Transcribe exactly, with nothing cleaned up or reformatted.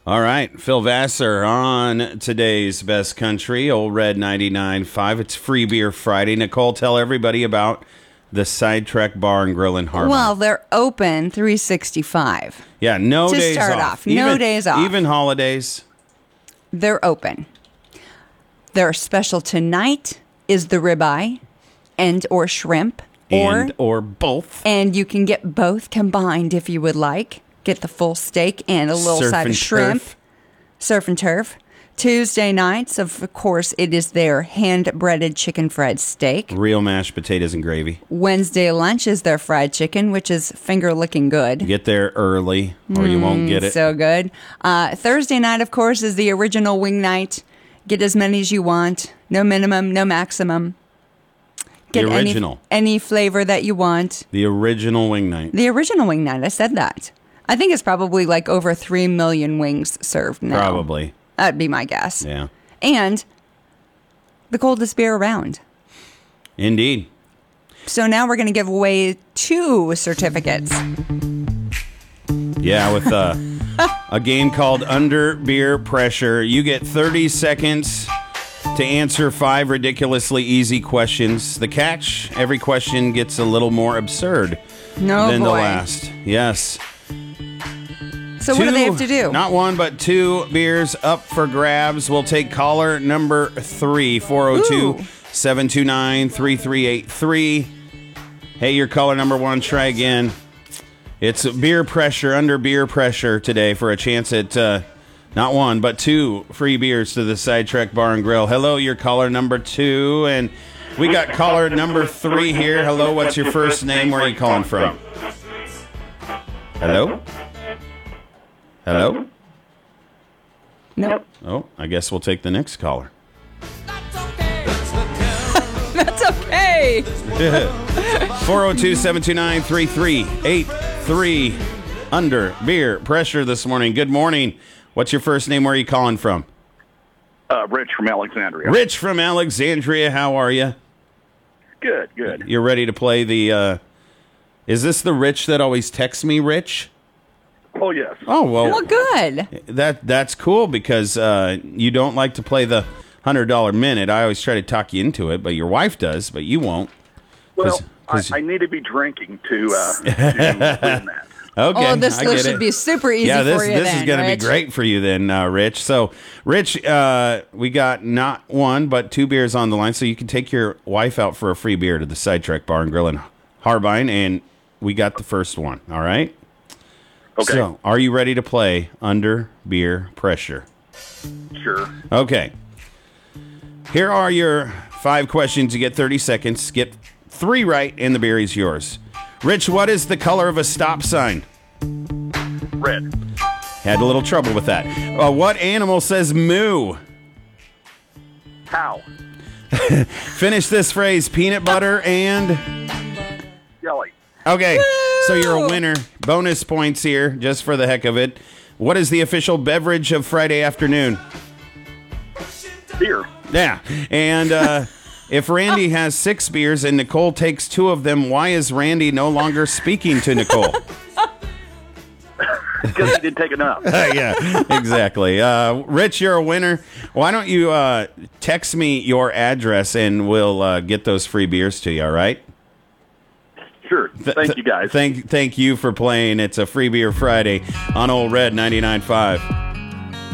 All right, Phil Vassar on today's Best Country, Old Red ninety-nine point five. It's Free Beer Friday. Nicole, tell everybody about the Sidetrack Bar and Grill in Harbin. Well, they're open three sixty-five. Yeah, no to days start off. off. No even, days off. Even holidays. They're open. Their special tonight is the ribeye and or shrimp. And or, or both. And you can get both combined if you would like. Get the full steak and a little Surf side and of shrimp. turf. Surf and turf. Tuesday nights, of course, it is their hand-breaded chicken fried steak. Real mashed potatoes and gravy. Wednesday lunch is their fried chicken, which is finger-licking good. Get there early or you won't get it. So good. Uh, Thursday night, of course, is the original wing night. Get as many as you want. No minimum, no maximum. Get The original. Any, any flavor that you want. The original wing night. The original wing night, I said that. I think it's probably like over three million wings served now. Probably. That'd be my guess. Yeah. And the coldest beer around. Indeed. So now we're going to give away two certificates. Yeah, with uh, a game called Under Beer Pressure. You get thirty seconds to answer five ridiculously easy questions. The catch, every question gets a little more absurd No than boy. the last. Yes. So what do they have to do? Not one, but two beers up for grabs. We'll take caller number three, four oh two, seven two nine, three three eight three. Hey, you're caller number one. Try again. It's beer pressure, under beer pressure today for a chance at uh, not one, but two free beers to the Sidetrack Bar and Grill. Hello, you're caller number two, and we got caller number three here. Hello, what's your first name? Where are you calling from? Hello? Hello? Nope. Oh, I guess we'll take the next caller. That's okay. four oh two, seven two nine, three three eight three. Under beer pressure this morning. Good morning. What's your first name? Where are you calling from? Uh, Rich from Alexandria. Rich from Alexandria. How are you? Good, good. You're ready to play the... Uh, is this the Rich that always texts me, Rich? Oh, yes. Oh, well... Well, good. That That's cool because uh, you don't like to play the one hundred dollar minute. I always try to talk you into it, but your wife does, but you won't. Well, 'Cause- 'cause- I, I need to be drinking to, uh, to win that. Okay, Oh, this I this get should it. be super easy Yeah, this for you this then, is going to be Rich. great for you then, uh, Rich. So, Rich, uh, we got not one but two beers on the line, so you can take your wife out for a free beer to the Sidetrack Bar and Grill in Harbin, and we got the first one. All right. Okay. So, are you ready to play Under Beer Pressure? Sure. Okay. Here are your five questions. You get thirty seconds. Get three right, and the beer is yours. Rich, what is the color of a stop sign? Red. Had a little trouble with that. Uh, what animal says moo? Cow. Finish this phrase. Peanut butter and... Jelly. Okay, so you're a winner. Bonus points here, just for the heck of it. What is the official beverage of Friday afternoon? Beer. Yeah, and uh, if Randy has six beers and Nicole takes two of them, why is Randy no longer speaking to Nicole? Because he didn't take enough. Yeah, exactly. Uh, Rich, you're a winner. Why don't you uh, text me your address and we'll uh, get those free beers to you, all right? Sure. Thank you, guys. Thank, thank you for playing. It's a Free Beer Friday on Old Red ninety-nine point five.